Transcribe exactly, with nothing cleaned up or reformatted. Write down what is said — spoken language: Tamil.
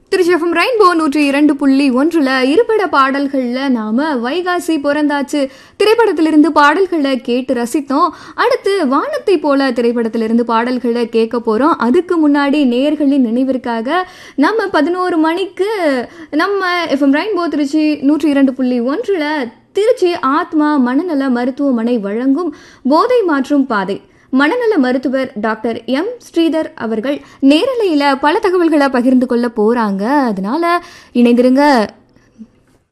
திருச்சி எஃப்எம் ரெயின்போ நூற்றி இரண்டு புள்ளி ஒன்றுல இருபட பாடல்கள்ல நாம வைகாசி பிறந்தாச்சு திரைப்படத்திலிருந்து பாடல்களை கேட்டு ரசித்தோம். அடுத்து வானத்தை போல திரைப்படத்திலிருந்து பாடல்களை கேட்க போறோம். அதுக்கு முன்னாடி நேயர்களின் நினைவிற்காக நம்ம பதினோரு மணிக்கு நம்ம எஃப்எம் ரெயின்போ திருச்சி நூற்றி இரண்டு புள்ளி ஒன்றுல திருச்சி ஆத்மா மனநல மருத்துவமனை வழங்கும் போதை மாற்றும் பாதை மனநல மருத்துவர் டாக்டர் எம் ஸ்ரீதர் அவர்கள் நேரலையில பல தகவல்களை பகிர்ந்து கொள்ள போறாங்க. அதனால இணைந்திருங்க.